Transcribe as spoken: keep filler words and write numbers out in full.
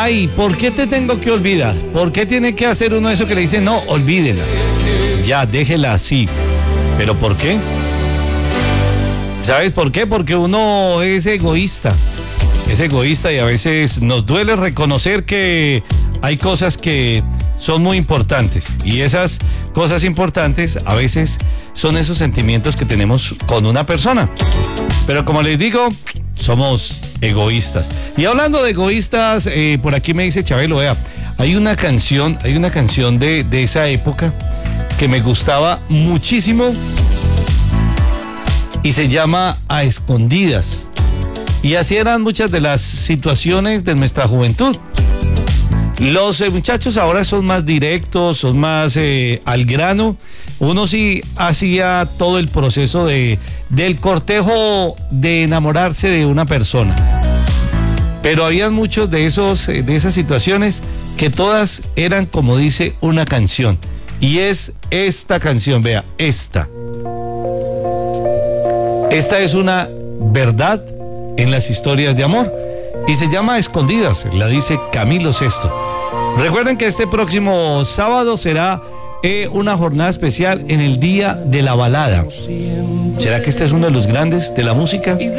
Ay, ¿por qué te tengo que olvidar? ¿Por qué tiene que hacer uno eso que le dice, no, olvídela? Ya, déjela así. ¿Pero por qué? ¿Sabes por qué? Porque uno es egoísta. Es egoísta y a veces nos duele reconocer que hay cosas que son muy importantes. Y esas cosas importantes a veces son esos sentimientos que tenemos con una persona. Pero como les digo, somos egoístas. Y hablando de egoístas, eh, por aquí me dice Chabelo, vea, hay una canción, hay una canción de, de esa época que me gustaba muchísimo y se llama A Escondidas. Y así eran muchas de las situaciones de nuestra juventud. Los eh, muchachos ahora son más directos, son más eh, al grano. Uno sí hacía todo el proceso de, del cortejo de enamorarse de una persona. Pero había muchos de esos, eh, de esas situaciones que todas eran, como dice, una canción. Y es esta canción, vea, esta. Esta es una verdad en las historias de amor y se llama Escondidas, la dice Camilo Sesto. Recuerden que este próximo sábado será eh, una jornada especial en el Día de la Balada. ¿Será que este es uno de los grandes de la música?